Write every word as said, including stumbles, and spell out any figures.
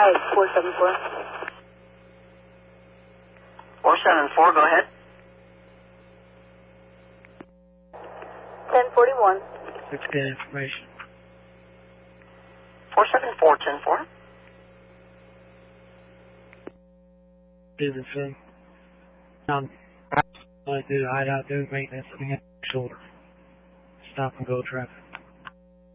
Hi, four seven four. four seven four, go ahead. ten forty-one. Let's get information. four seven four, ten four. Stevenson. Um, I do the hideout, do maintenance, and shoulder. Stop and go traffic.